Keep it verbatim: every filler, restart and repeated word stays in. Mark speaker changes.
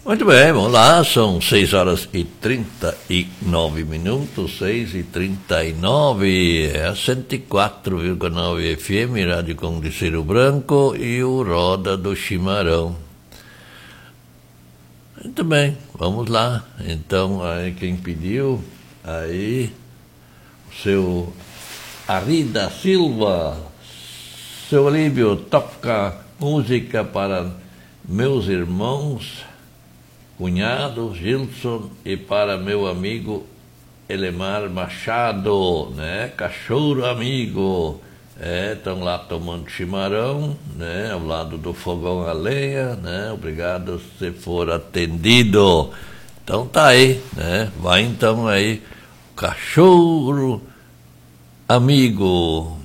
Speaker 1: Muito bem, vamos lá, são seis horas e trinta e nove minutos, seis e trinta e nove, é a cento e quatro vírgula nove F M, Rádio Conde Ciro Branco e o Roda do Chimarrão. Muito bem, vamos lá, então, aí quem pediu, aí, o seu Ari da Silva, seu Olívio, toca música para meus irmãos, cunhado Gilson e para meu amigo Elemar Machado, né? Cachorro amigo, estão é, lá tomando chimarrão, né? Ao lado do fogão a lenha, né? Obrigado se for atendido. Então tá aí, né? Vai então aí, cachorro amigo.